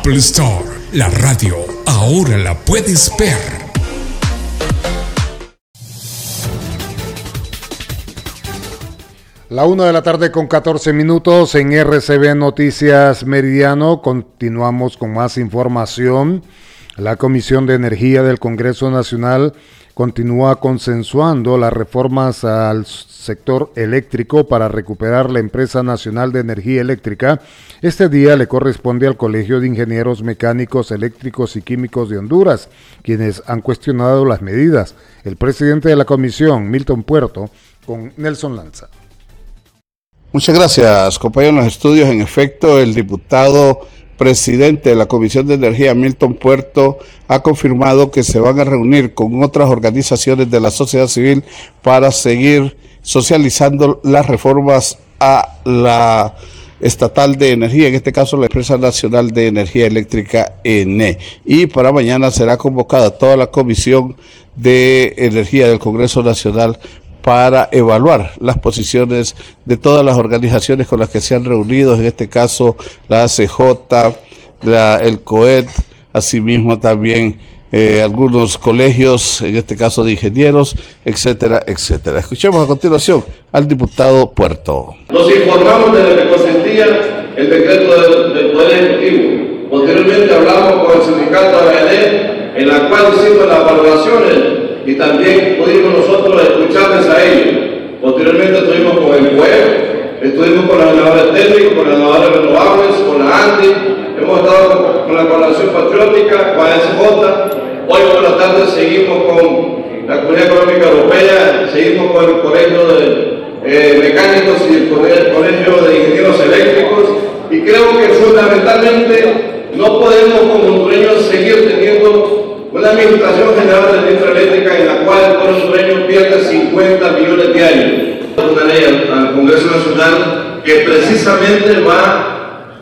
Apple Store, la radio, ahora la puedes ver. La 1:14 p.m. en RCB Noticias Meridiano. Continuamos con más información. La Comisión de Energía del Congreso Nacional continúa consensuando las reformas al sector eléctrico para recuperar la Empresa Nacional de Energía Eléctrica. Este día le corresponde al Colegio de Ingenieros Mecánicos, Eléctricos y Químicos de Honduras, quienes han cuestionado las medidas. El presidente de la comisión, Milton Puerto, con Nelson Lanza. Muchas gracias, compañeros. En los estudios, en efecto, el diputado presidente de la Comisión de Energía, Milton Puerto, ha confirmado que se van a reunir con otras organizaciones de la sociedad civil para seguir socializando las reformas a la estatal de energía, en este caso la Empresa Nacional de Energía Eléctrica, ENE. Y para mañana será convocada toda la Comisión de Energía del Congreso Nacional para evaluar las posiciones de todas las organizaciones con las que se han reunido, en este caso la ACJ, el COET, asimismo también algunos colegios, en este caso de ingenieros, etcétera, etcétera. Escuchemos a continuación al diputado Puerto. Nos informamos de lo que consentía el decreto del Poder Ejecutivo. Posteriormente hablamos con el sindicato de la ENE, en la cual hicimos las valoraciones y también pudimos nosotros escucharles a ellos. Posteriormente estuvimos con el COEP, estuvimos con los generadores técnicos, con los generadores renovables, con la ANDI, hemos estado con la Coalición Patriótica, con la SJ. Hoy por la tarde seguimos con la Comunidad Económica Europea, seguimos con el Colegio de Mecánicos y el Colegio de Ingenieros Eléctricos, y creo que fundamentalmente no podemos como hondureños seguir teniendo una administración general de la industria eléctrica en la cual el pueblo hondureño pierde 50 millones diarios. Una ley al Congreso Nacional que precisamente va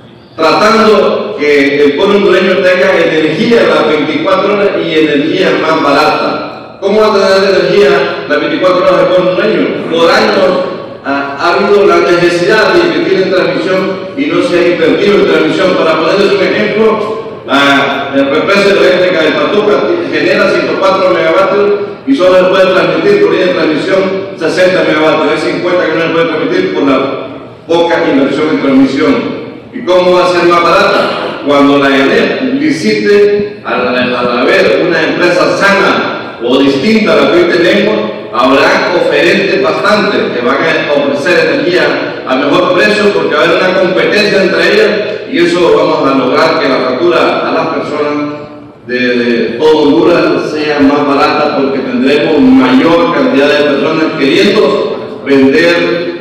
tratando que el pueblo hondureño tenga energía las 24 horas y energía más barata. ¿Cómo va a tener energía las 24 horas el pueblo hondureño? Por años ha habido la necesidad de invertir en transmisión y no se ha invertido en transmisión. Para ponerles un ejemplo, la represa eléctrica de Patuca genera 104 megavatios y solo se puede transmitir por línea de transmisión 60 megavatios. Hay 50 que no se puede transmitir por la poca inversión en transmisión. ¿Y cómo va a ser más barata? Cuando la ENE licite, al haber una empresa sana o distinta a la que hoy tenemos, habrá oferentes bastantes que van a ofrecer energía a mejor precio porque va a haber una competencia entre ellas y eso vamos a lograr que la factura a las personas de todo Honduras sea más barata porque tendremos mayor cantidad de personas queriendo vender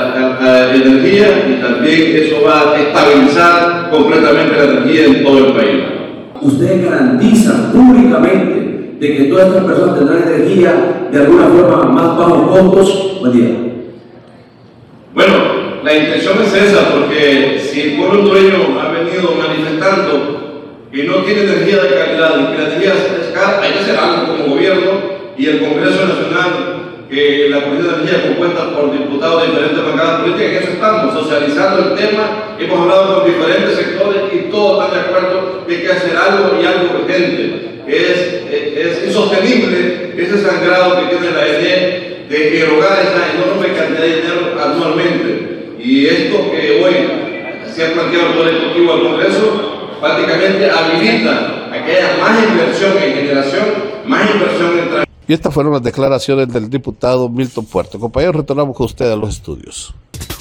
energía y también eso va a estabilizar completamente la energía en todo el país. Ustedes garantizan públicamente de que todas estas personas tendrán energía de alguna forma más bajos costos. Buen día. Bueno, la intención es esa, porque si el pueblo hondureño ha venido manifestando que no tiene energía de calidad y que la energía es cara, hay que hacer algo como gobierno y el Congreso Nacional, que la Comisión de Energía compuesta por diputados de diferentes bancadas políticas, en eso estamos, socializando el tema, hemos hablado con diferentes sectores y todos están de acuerdo que hay que hacer algo y algo urgente. Es insostenible ese sangrado que tiene la ENE de erogar esa enorme cantidad de dinero anualmente. Y esto que hoy se ha planteado el Poder Ejecutivo al Congreso prácticamente habilita a que haya más inversión en generación, más inversión en transporte. Y estas fueron las declaraciones del diputado Milton Puerto. Compañeros, retornamos con usted a los estudios.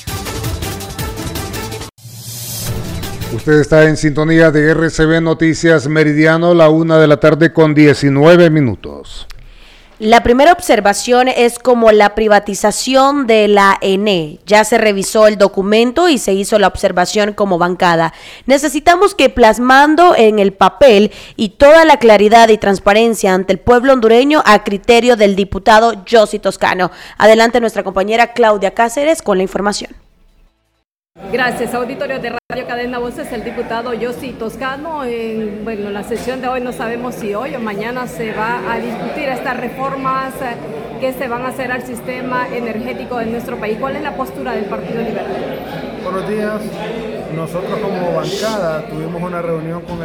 Usted está en sintonía de RCB Noticias Meridiano, la 1:19 p.m. La primera observación es como la privatización de la ENE. Ya se revisó el documento y se hizo la observación como bancada. Necesitamos que plasmando en el papel y toda la claridad y transparencia ante el pueblo hondureño a criterio del diputado Yossi Toscano. Adelante nuestra compañera Claudia Cáceres con la información. Gracias, auditorio de Radio Cadena Voces, el diputado Yossi Toscano. Bueno, la sesión de hoy no sabemos si hoy o mañana se va a discutir estas reformas que se van a hacer al sistema energético de nuestro país. ¿Cuál es la postura del Partido Liberal? Buenos días. Nosotros como bancada tuvimos una reunión con